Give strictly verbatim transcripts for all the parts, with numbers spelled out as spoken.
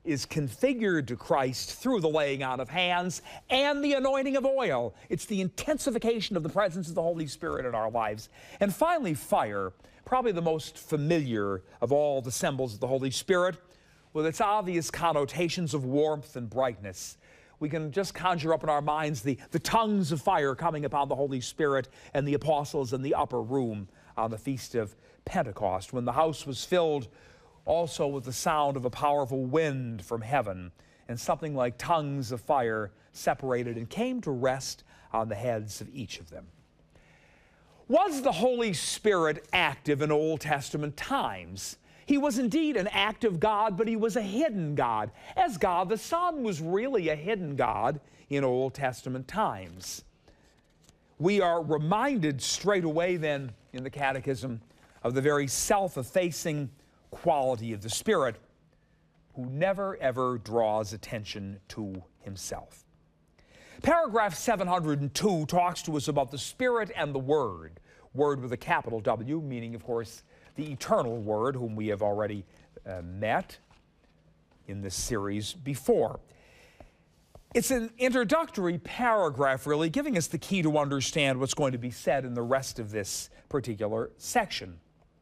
is configured to Christ through the laying on of hands and the anointing of oil. It's the intensification of the presence of the Holy Spirit in our lives. And finally, fire, probably the most familiar of all the symbols of the Holy Spirit, with its obvious connotations of warmth and brightness. We can just conjure up in our minds the, the tongues of fire coming upon the Holy Spirit and the apostles in the upper room on the Feast of Pentecost, when the house was filled also with the sound of a powerful wind from heaven, and something like tongues of fire separated and came to rest on the heads of each of them. Was the Holy Spirit active in Old Testament times? He was indeed an active God, but he was a hidden God, as God the Son was really a hidden God in Old Testament times. We are reminded straight away then in the Catechism of the very self-effacing quality of the Spirit, who never ever draws attention to himself. Paragraph seven hundred two talks to us about the Spirit and the Word, Word with a capital W, meaning, of course, the eternal Word, whom we have already uh, met in this series before. It's an introductory paragraph, really, giving us the key to understand what's going to be said in the rest of this particular section.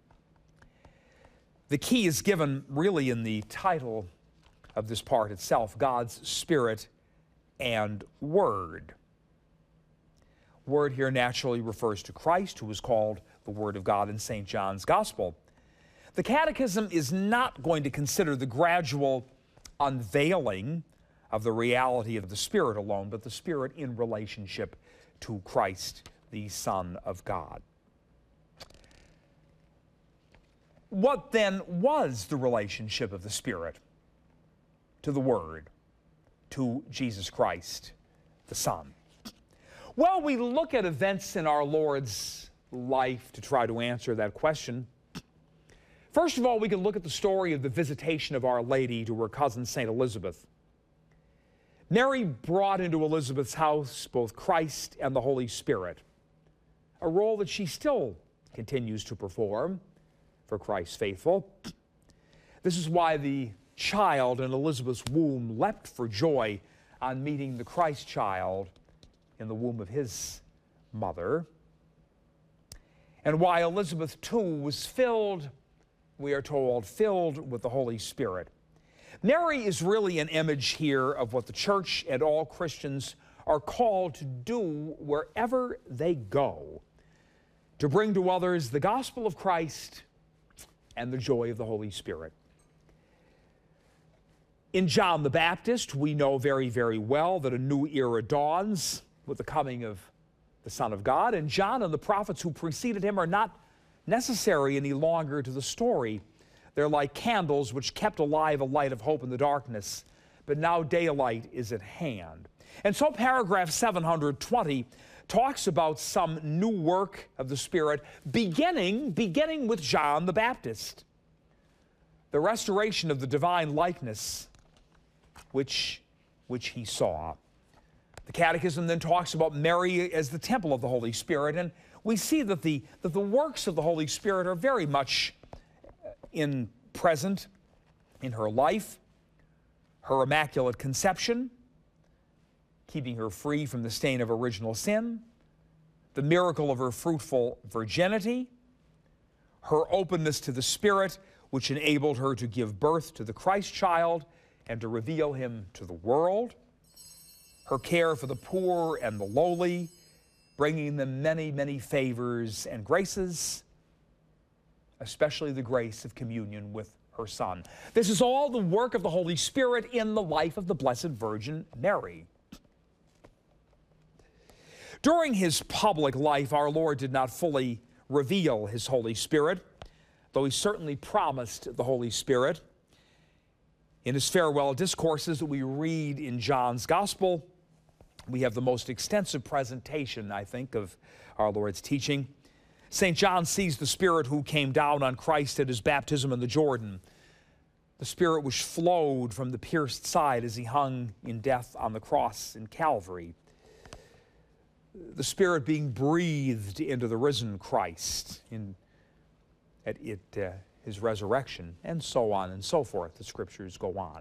The key is given really in the title of this part itself, God's Spirit and Word. Word here naturally refers to Christ, who is called the Word of God in Saint John's Gospel. The Catechism is not going to consider the gradual unveiling of the reality of the Spirit alone, but the Spirit in relationship to Christ, the Son of God. What then was the relationship of the Spirit to the Word, to Jesus Christ, the Son? Well, we look at events in our Lord's life to try to answer that question. First of all, we can look at the story of the visitation of Our Lady to her cousin, Saint Elizabeth. Mary brought into Elizabeth's house both Christ and the Holy Spirit, a role that she still continues to perform for Christ's faithful. This is why the child in Elizabeth's womb leapt for joy on meeting the Christ child in the womb of his mother, and why Elizabeth too was filled, we are told, filled with the Holy Spirit. Mary is really an image here of what the church and all Christians are called to do wherever they go, to bring to others the gospel of Christ and the joy of the Holy Spirit. In John the Baptist, we know very, very well that a new era dawns with the coming of the Son of God, and John and the prophets who preceded him are not necessary any longer to the story. They're like candles which kept alive a light of hope in the darkness, but now daylight is at hand. And so paragraph seven hundred twenty talks about some new work of the Spirit, beginning, beginning with John the Baptist, the restoration of the divine likeness which, which he saw. The Catechism then talks about Mary as the temple of the Holy Spirit, and we see that the, that the works of the Holy Spirit are very much in present in her life, her immaculate conception, keeping her free from the stain of original sin, the miracle of her fruitful virginity, her openness to the Spirit, which enabled her to give birth to the Christ child and to reveal him to the world, her care for the poor and the lowly, bringing them many, many favors and graces, especially the grace of communion with her Son. This is all the work of the Holy Spirit in the life of the Blessed Virgin Mary. During his public life, our Lord did not fully reveal his Holy Spirit, though he certainly promised the Holy Spirit. In his farewell discourses that we read in John's Gospel, we have the most extensive presentation, I think, of our Lord's teaching. Saint John sees the Spirit who came down on Christ at his baptism in the Jordan, the Spirit which flowed from the pierced side as he hung in death on the cross in Calvary, the Spirit being breathed into the risen Christ in, at it, uh, his resurrection, and so on and so forth. The Scriptures go on.